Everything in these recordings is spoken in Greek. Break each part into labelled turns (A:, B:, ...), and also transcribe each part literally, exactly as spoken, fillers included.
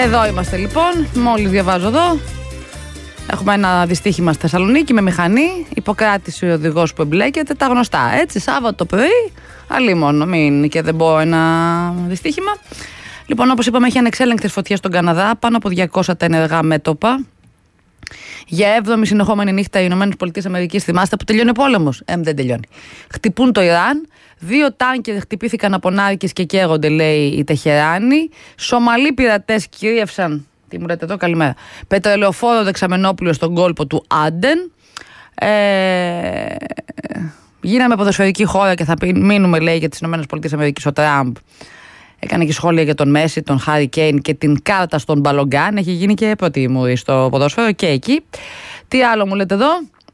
A: Εδώ είμαστε λοιπόν, μόλις διαβάζω εδώ. Έχουμε ένα δυστύχημα στη Θεσσαλονίκη με μηχανή, υποκράτηση ο οδηγός που εμπλέκεται, τα γνωστά. Έτσι, Σάββατο το πρωί, αλλήμον, μην και δεν μπω ένα δυστύχημα. Λοιπόν, όπως είπαμε, έχει ανεξέλεγκτες φωτιές στον Καναδά, πάνω από διακόσια τα ενεργά μέτωπα. Για έβδομη συνεχόμενη νύχτα οι ΗΠΑ, θυμάστε που τελειώνει ο πόλεμος. Ε, δεν τελειώνει. Χτυπούν το Ιράν. Δύο τάνκερ χτυπήθηκαν από νάρκες και καίγονται, λέει η Τεχεράνη. Σομαλοί πειρατές κυρίευσαν. Τι μου λέτε εδώ, καλημέρα. Πετρελαιοφόρο δεξαμενόπλιο στον κόλπο του Άντεν. Ε, γίναμε ποδοσφαιρική χώρα και θα μείνουμε, λέει, για τις ΗΠΑ ο Τραμπ. Έκανε και σχόλια για τον Μέση, τον Χάρι Κέιν και την κάρτα στον Μπαλογκάν. Έχει γίνει και πρώτη μου στο ποδόσφαιρο και εκεί. Τι άλλο μου λέτε εδώ.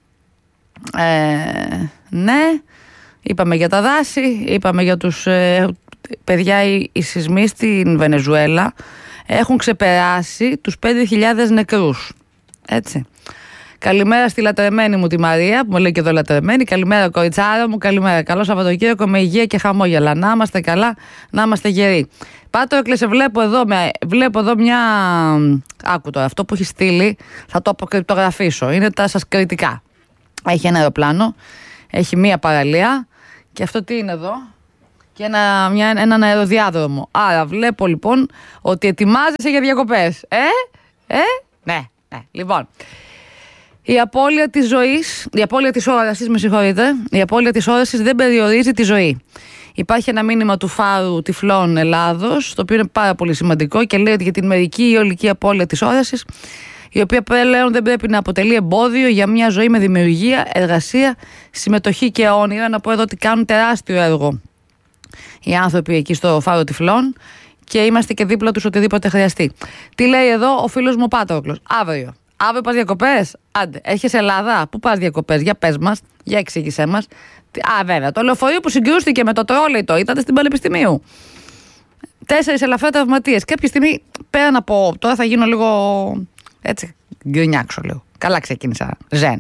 A: Ε, ναι, είπαμε για τα δάση, είπαμε για τους ε, παιδιά, οι, οι σεισμοί στην Βενεζουέλα έχουν ξεπεράσει τους πέντε χιλιάδες νεκρούς. Έτσι. Καλημέρα στη λατρεμένη μου τη Μαρία, που μου λέει και εδώ λατρεμένη. Καλημέρα, κοριτσάρα μου, καλημέρα. Καλό Σαββατοκύριακο με υγεία και χαμόγελα. Να είμαστε καλά, να είμαστε γεροί. Πάτρο, έκλεισε, βλέπω εδώ, βλέπω εδώ μια. Άκου τώρα, αυτό που έχει στείλει, θα το αποκρυπτογραφήσω. Είναι τα σας κριτικά. Έχει ένα αεροπλάνο, έχει μία παραλία και αυτό τι είναι εδώ. Και ένα, μια, έναν αεροδιάδρομο. Άρα βλέπω λοιπόν ότι ετοιμάζεσαι για διακοπές. Ε, ε, ναι, ναι. Λοιπόν. Η απώλεια της ζωής, η απώλεια της όρασης, με συγχωρείτε, η απώλεια της όρασης δεν περιορίζει τη ζωή. Υπάρχει ένα μήνυμα του Φάρου Τυφλών Ελλάδος, το οποίο είναι πάρα πολύ σημαντικό και λέει ότι για την μερική ή ολική απώλεια της όρασης, η οποία πλέον δεν πρέπει να αποτελεί εμπόδιο για μια ζωή με δημιουργία, εργασία, συμμετοχή και όνειρα. Να πω εδώ ότι κάνουν τεράστιο έργο οι άνθρωποι εκεί στο Φάρο Τυφλών και είμαστε και δίπλα τους οτιδήποτε χρειαστεί. Τι λέει εδώ ο φίλος μου ο Πάτροκλος. Αύριο. Αύριο πας διακοπές. Άντε, έχεις Ελλάδα. Πού πας διακοπές, για πες μας, για εξήγησέ μας. Α, βέβαια, το λεωφορείο που συγκρούστηκε με το τρόλεϊτο ήταν στην Πανεπιστημίου. Τέσσερις ελαφρά τραυματίες. Κάποια στιγμή, πέραν από. Τώρα θα γίνω λίγο. Έτσι, γκρινιάξω λίγο. Καλά ξεκίνησα. Ζεν.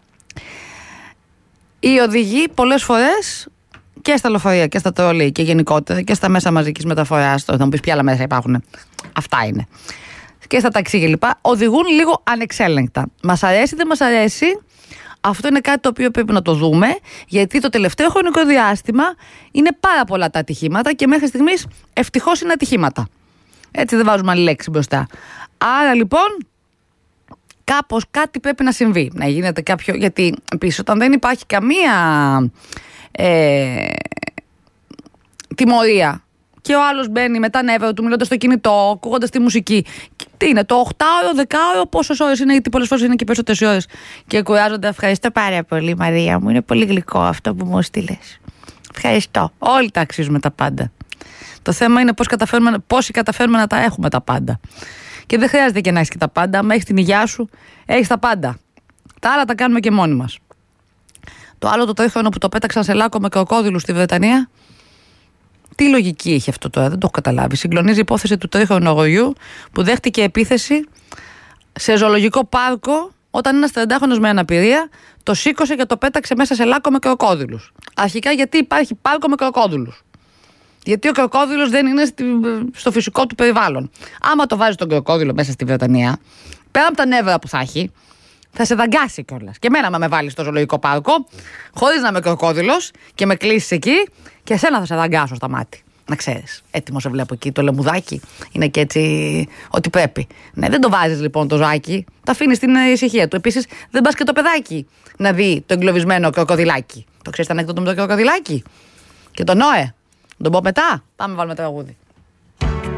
A: Οι οδηγοί πολλές φορές και στα λεωφορεία και στα τρόλεϊ και γενικότερα και στα μέσα μαζικής μεταφοράς. Τώρα θα μου πεις ποια άλλα μέσα υπάρχουν. Αυτά είναι. Και στα ταξί και λοιπά, οδηγούν λίγο ανεξέλεγκτα. Μας αρέσει, δεν μας αρέσει. Αυτό είναι κάτι το οποίο πρέπει να το δούμε, γιατί το τελευταίο χρονικό διάστημα είναι πάρα πολλά τα ατυχήματα και μέχρι στιγμής ευτυχώς είναι ατυχήματα. Έτσι δεν βάζουμε άλλη λέξη μπροστά. Άρα λοιπόν, κάπως κάτι πρέπει να συμβεί. Να γίνεται κάποιο. Γιατί επίσης, όταν δεν υπάρχει καμία ε, τιμωρία. Και ο άλλος μπαίνει με τα νεύρα του, μιλώντας στο κινητό, ακούγοντας τη μουσική. Τι είναι, το οκτάωρο, δεκάωρο, πόσες ώρες είναι, γιατί πολλές φορές είναι και περισσότερες ώρες. Και κουράζονται. Ευχαριστώ πάρα πολύ, Μαρία μου. Είναι πολύ γλυκό αυτό που μου στείλες. Ευχαριστώ. Όλοι τα αξίζουμε τα πάντα. Το θέμα είναι πώς καταφέρουμε, πόσοι καταφέρουμε να τα έχουμε τα πάντα. Και δεν χρειάζεται και να έχεις και τα πάντα. Αν έχεις την υγειά σου, έχεις τα πάντα. Τα άλλα τα κάνουμε και μόνοι μας. Το άλλο το τρίχρονο που το πέταξαν σε λάκκο με κροκόδιλους στη Βρετανία. Τι λογική έχει αυτό τώρα, δεν το έχω καταλάβει. Συγκλονίζει η υπόθεση του τρίχρονου αγοριού που δέχτηκε επίθεση σε ζωολογικό πάρκο όταν ένας τριαντάχρονος με αναπηρία το σήκωσε και το πέταξε μέσα σε λάκκο με κροκόδιλους. Αρχικά, γιατί υπάρχει πάρκο με κροκόδιλους. Γιατί ο κροκόδιλος δεν είναι στο φυσικό του περιβάλλον. Άμα το βάζεις τον κροκόδιλο μέσα στη Βρετανία, πέρα από τα νεύρα που θα έχει, θα σε δαγκάσει κιόλας. Και εμένα, με βάλει στο ζωολογικό πάρκο, χωρίς να είμαι κροκόδιλος και με κλείσεις εκεί, και εσένα θα σε δαγκάσω στα μάτια. Να ξέρεις. Έτοιμο σε βλέπω εκεί, το λεμουδάκι. Είναι και έτσι ό,τι πρέπει. Ναι, δεν το βάζεις λοιπόν το ζωάκι, το αφήνεις στην ησυχία του. Επίσης, δεν πας και το παιδάκι να δει το εγκλωβισμένο κροκοδιλάκι. Το ξέρεις το ανέκδοτο με το κροκοδιλάκι? Και το Νόε. Τον πω μετά. Πάμε, βάλουμε τραγούδι.